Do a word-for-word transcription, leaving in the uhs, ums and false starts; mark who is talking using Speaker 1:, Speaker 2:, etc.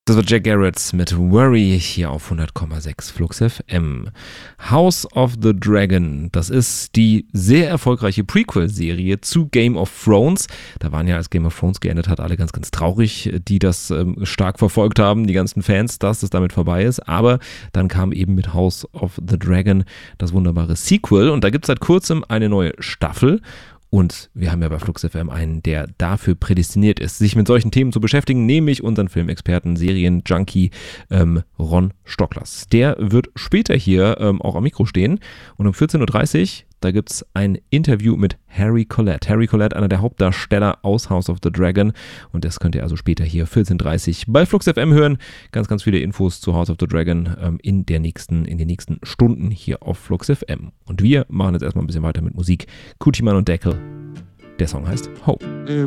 Speaker 1: Das war Jack Garrett mit Worry hier auf hundert Komma sechs Flux F M. House of the Dragon, das ist die sehr erfolgreiche Prequel-Serie zu Game of Thrones. Da waren ja, als Game of Thrones geendet hat, alle ganz, ganz traurig, die das ähm, stark verfolgt haben, die ganzen Fans, dass es damit vorbei ist. Aber dann kam eben mit House of the Dragon das wunderbare Sequel und da gibt es seit kurzem eine neue Staffel. Und wir haben ja bei Flux F M einen, der dafür prädestiniert ist, sich mit solchen Themen zu beschäftigen, nämlich unseren Filmexperten, Serien-Junkie ähm, Ron Stocklers. Der wird später hier ähm, auch am Mikro stehen und um vierzehn Uhr dreißig, da gibt es ein Interview mit Harry Collette. Harry Collette, einer der Hauptdarsteller aus House of the Dragon und das könnt ihr also später hier vierzehn Uhr dreißig bei Flux F M hören. Ganz, ganz viele Infos zu House of the Dragon ähm, in, der nächsten, in den nächsten Stunden hier auf Flux F M. Und wir machen jetzt erstmal ein bisschen weiter mit Musik. Kutiman und Deckel. Der Song heißt Hope.